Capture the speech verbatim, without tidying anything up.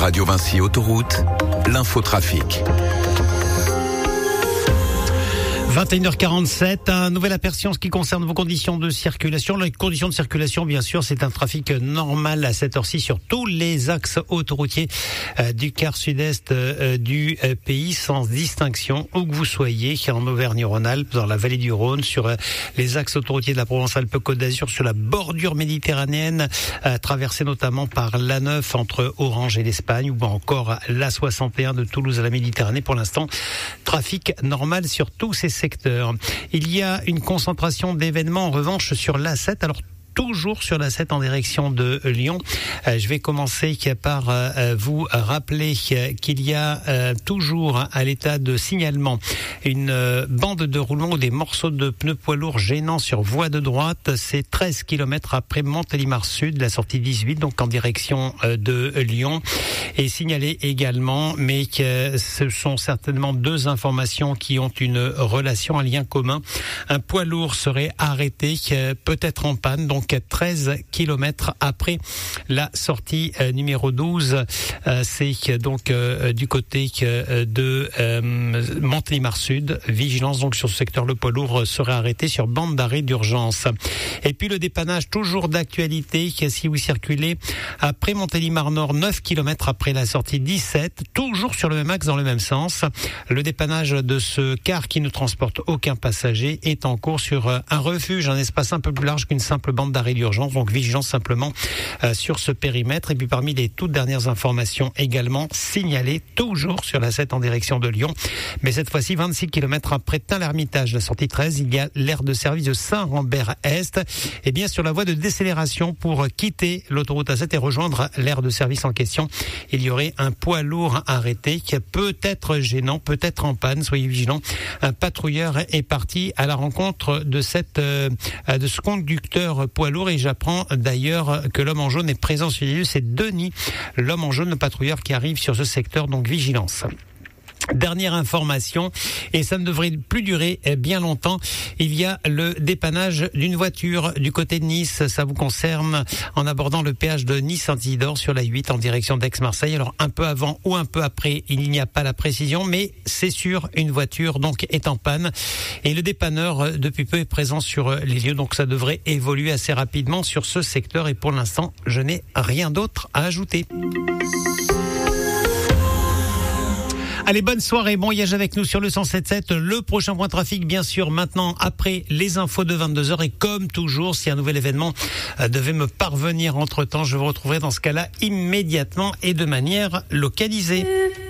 Radio Vinci Autoroute, l'infotrafic. vingt et une heures quarante-sept, un nouvel aperçu en ce qui concerne vos conditions de circulation. Les conditions de circulation, bien sûr, c'est un trafic normal à cette heure-ci sur tous les axes autoroutiers euh, du quart sud-est euh, du euh, pays, sans distinction, où que vous soyez, en Auvergne-Rhône-Alpes, dans la vallée du Rhône, sur euh, les axes autoroutiers de la Provence-Alpes-Côte d'Azur, sur la bordure méditerranéenne, euh, traversée notamment par l'A neuf entre Orange et l'Espagne, ou encore l'A soixante et un de Toulouse à la Méditerranée. Pour l'instant, trafic normal sur tous ces secteur. Il y a une concentration d'événements en revanche sur l'A sept. Alors toujours sur l'A sept en direction de Lyon. Euh, je vais commencer par euh, vous rappeler qu'il y a euh, toujours à l'état de signalement une euh, bande de roulement ou des morceaux de pneus poids lourds gênants sur voie de droite. C'est treize kilomètres après Montélimar Sud, la sortie dix-huit, donc en direction euh, de Lyon. Et signalé également, mais que ce sont certainement deux informations qui ont une relation, un lien commun. Un poids lourd serait arrêté, euh, peut-être en panne, donc treize kilomètres après la sortie euh, numéro douze. Euh, c'est donc euh, du côté euh, de euh, Montélimar Sud. Vigilance donc sur ce secteur. Le poids lourd serait arrêté sur bande d'arrêt d'urgence. Et puis le dépannage toujours d'actualité. Si vous circulez après Montélimar Nord, neuf kilomètres après la sortie dix-sept, toujours sur le même axe dans le même sens. Le dépannage de ce car qui ne transporte aucun passager est en cours sur un refuge, un espace un peu plus large qu'une simple bande d'arrêt d'urgence, donc vigilance simplement euh, sur ce périmètre. Et puis parmi les toutes dernières informations également signalées, toujours sur la sept en direction de Lyon, mais cette fois-ci vingt-six kilomètres après Tain-l'Hermitage, la sortie treize, il y a l'aire de service de Saint-Rambert-Est, et bien sur la voie de décélération pour quitter l'autoroute A sept et rejoindre l'aire de service en question, il y aurait un poids lourd arrêté qui peut être gênant, peut être en panne, soyez vigilants. Un patrouilleur est parti à la rencontre de cette euh, de ce conducteur poids lourd, et j'apprends d'ailleurs que l'homme en jaune est présent sur les lieux. C'est Denis, l'homme en jaune, le patrouilleur qui arrive sur ce secteur, donc vigilance. Dernière information, et ça ne devrait plus durer bien longtemps, il y a le dépannage d'une voiture du côté de Nice. Ça vous concerne en abordant le péage de Nice-Saint-Isidore sur la huit en direction d'Aix-Marseille. Alors un peu avant ou un peu après, il n'y a pas la précision, mais c'est sûr, une voiture donc est en panne. Et le dépanneur depuis peu est présent sur les lieux, donc ça devrait évoluer assez rapidement sur ce secteur. Et pour l'instant, je n'ai rien d'autre à ajouter. Allez, bonne soirée, bon voyage avec nous sur le cent sept sept. Le prochain point trafic, bien sûr, maintenant, après les infos de vingt-deux heures. Et comme toujours, si un nouvel événement devait me parvenir entre-temps, je vous retrouverai dans ce cas-là immédiatement et de manière localisée.